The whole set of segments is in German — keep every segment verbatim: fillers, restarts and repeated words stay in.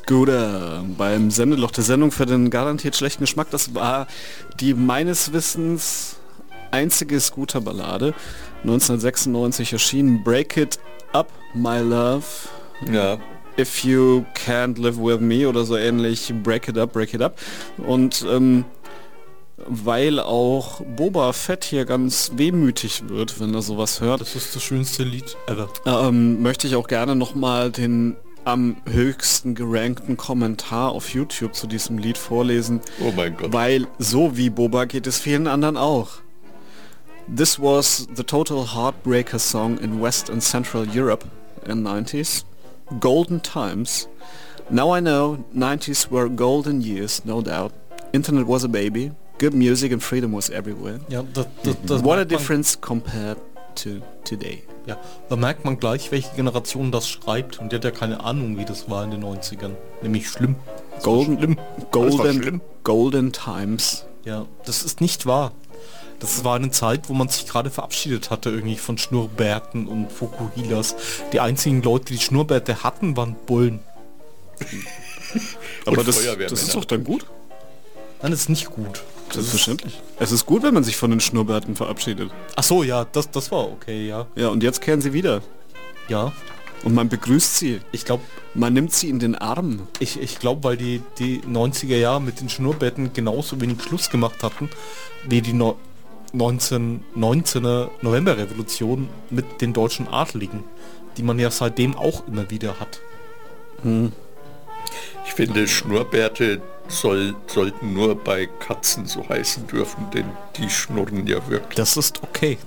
Scooter beim Sendeloch der Sendung für den garantiert schlechten Geschmack. Das war die meines Wissens einzige Scooter-Ballade. neunzehnhundertsechsundneunzig erschienen. Break It Up, My Love. Ja. If You Can't Live With Me oder so ähnlich. Break It Up, Break It Up. Und ähm, weil auch Boba Fett hier ganz wehmütig wird, wenn er sowas hört. Das ist das schönste Lied ever. Ähm, möchte ich auch gerne nochmal den am höchsten gerankten Kommentar auf YouTube zu diesem Lied vorlesen. Oh mein Gott. Weil so wie Boba geht es vielen anderen auch. This was the total heartbreaker song in West and Central Europe in nineties. Golden times. Now I know nineties were golden years, no doubt. Internet was a baby. Good music and freedom was everywhere. Ja, das, das, das What a difference compared to today. Ja, da merkt man gleich, welche Generation das schreibt, und die hat ja keine Ahnung, wie das war in den neunzigern. Nämlich schlimm. Das Golden, schlimm. golden, schlimm. golden times. Ja, das ist nicht wahr. Das war eine Zeit, wo man sich gerade verabschiedet hatte, irgendwie von Schnurrbärten und Fokuhilas. Die einzigen Leute, die Schnurrbärte hatten, waren Bullen. Aber Und das, Feuerwehrmänner. das ist doch dann gut. Nein, das ist nicht gut. Selbstverständlich. Es ist gut, wenn man sich von den Schnurrbärten verabschiedet. Ach so, ja, das, das war okay, ja. Ja, und jetzt kehren sie wieder. Ja, Und man begrüßt sie. ich glaube, Man nimmt sie in den Arm. ich, ich glaub, weil die, die neunziger Jahre mit den Schnurrbärten genauso wenig Schluss gemacht hatten, wie die no neunzehnhundertneunzehner Novemberrevolution mit den deutschen Adligen, die man ja seitdem auch immer wieder hat. Ich finde, Schnurrbärte soll, sollten nur bei Katzen so heißen dürfen, denn die schnurren ja wirklich. Das ist okay.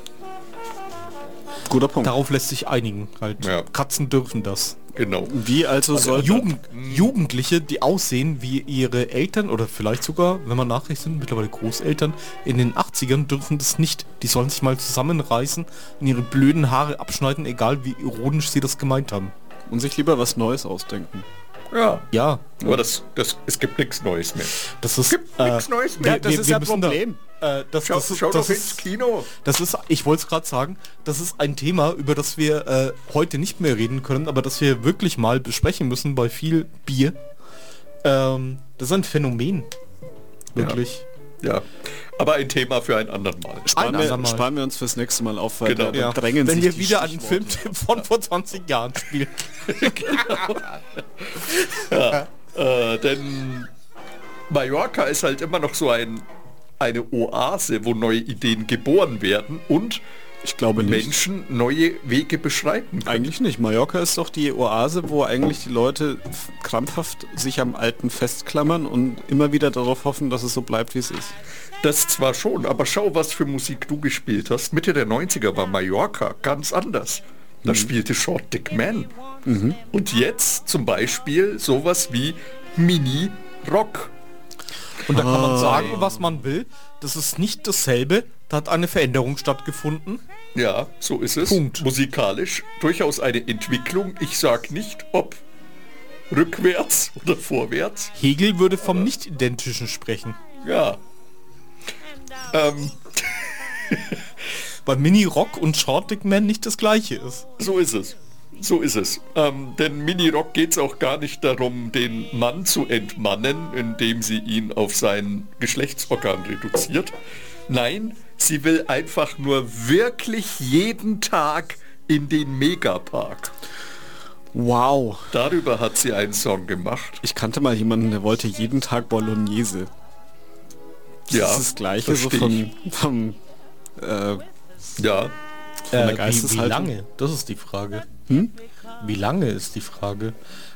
Guter Punkt. Darauf lässt sich einigen. Halt. Ja. Katzen dürfen das. Genau. Wie also soll... Jugend, Jugendliche, die aussehen wie ihre Eltern oder vielleicht sogar, wenn man nachricht sind, mittlerweile Großeltern, in den achtzigern dürfen das nicht. Die sollen sich mal zusammenreißen und ihre blöden Haare abschneiden, egal wie ironisch sie das gemeint haben. Und sich lieber was Neues ausdenken. Ja. Ja, Aber das, das, es gibt nichts Neues mehr. das ist... Gibt nichts Neues mehr. wir- das wir- ist wir ja müssen Problem. Da, äh, das, Schau, das, ist- schau das doch ins ist, Kino. das ist, ich wollte es gerade sagen, das ist ein Thema, über das wir äh, heute nicht mehr reden können, aber das wir wirklich mal besprechen müssen bei viel Bier. Ähm, das ist ein Phänomen. Wirklich. Ja. Aber ein Thema für ein anderen Mal. Sparen, Ein wir, andermal. sparen wir uns fürs nächste Mal auf, weil Genau. da Ja. drängen Wenn sich wir die wieder einen Stichworte. Film von vor zwanzig Jahren spielen. Äh, denn Mallorca ist halt immer noch so ein, eine Oase, wo neue Ideen geboren werden und Ich glaube nicht. Menschen neue Wege beschreiten können. Eigentlich nicht. Mallorca ist doch die Oase, wo eigentlich die Leute f- krampfhaft sich am Alten festklammern und immer wieder darauf hoffen, dass es so bleibt, wie es ist. Das zwar schon, aber schau, was für Musik du gespielt hast. Mitte der neunziger war Mallorca ganz anders. Da spielte Short Dick Man. Und jetzt zum Beispiel sowas wie Mini Rock. Und da kann man sagen, was man will. Das ist nicht dasselbe. Da hat eine Veränderung stattgefunden. Ja, so ist es. Punkt. Musikalisch durchaus eine Entwicklung. Ich sag nicht, ob rückwärts oder vorwärts. Hegel würde vom Nicht-Identischen sprechen. Ja. Ähm, Weil Mini-Rock und Short Dick Man nicht das gleiche ist. so ist es. So ist es. Ähm, denn Mini-Rock geht es auch gar nicht darum, den Mann zu entmannen, indem sie ihn auf sein Geschlechtsorgan reduziert. Nein, sie will einfach nur wirklich jeden Tag in den Megapark. Wow. Darüber hat sie einen Song gemacht. Ich kannte mal jemanden, der wollte jeden Tag Bolognese. Das Ja, ist das Gleiche so versteh vom, vom äh, Ja, der Äh, wie, wie Geisteshaltung. lange? Das ist die Frage. Wie lange ist die Frage?